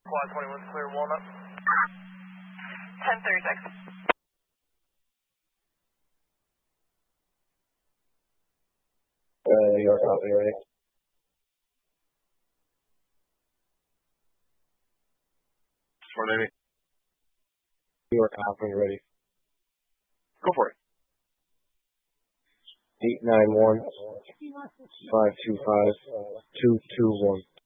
Squad 21 clear Walnut. 1036. New York Alpha, ready? Squad Navy. New York Alpha, ready? Go for it. 891-525-221.